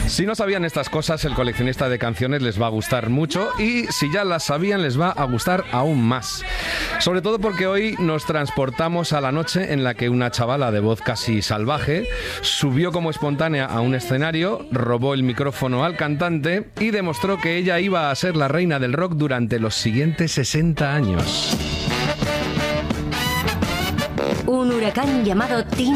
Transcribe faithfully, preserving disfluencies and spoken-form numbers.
Si no sabían estas cosas, el coleccionista de canciones les va a gustar mucho y si ya las sabían, les va a gustar aún más. Sobre todo porque hoy nos transportamos a la noche en la que una chavala de voz casi salvaje subió como espontánea a un escenario, robó el micrófono al cantante y demostró que ella iba a ser la reina del rock durante los siguientes sesenta años. Un huracán llamado Tina